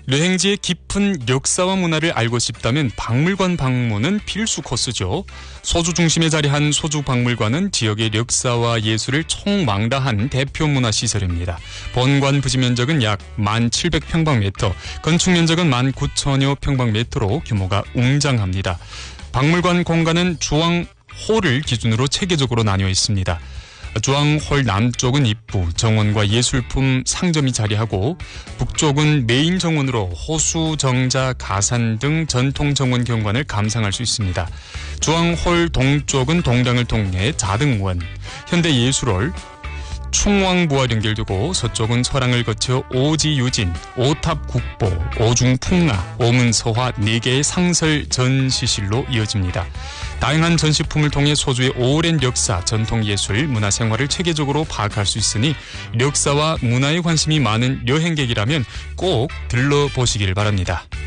여행지의 깊은 역사와 문화를 알고 싶다면 박물관 방문은 필수 코스죠. 소주 중심에 자리한 소주박물관은 지역의 역사와 예술을 총망라한 대표 문화시설입니다. 본관 부지 면적은 약 1,700평방미터, 건축 면적은 19,000여 평방미터로 규모가 웅장합니다. 박물관 공간은 주왕홀을 기준으로 체계적으로 나뉘어 있습니다. 주왕홀 남쪽은 입구, 정원과 예술품 상점이 자리하고 북쪽은 메인 정원으로 호수, 정자, 가산 등 전통 정원 경관을 감상할 수 있습니다. 주왕홀 동쪽은 동당을 통해 자등원, 현대예술홀, 충왕부와 연결되고 서쪽은 서랑을 거쳐 오지유진, 오탑국보, 오중풍라, 오문서화 4개의 상설 전시실로 이어집니다. 다양한 전시품을 통해 소주의 오랜 역사, 전통예술, 문화생활을 체계적으로 파악할 수 있으니 역사와 문화에 관심이 많은 여행객이라면 꼭 들러보시길 바랍니다.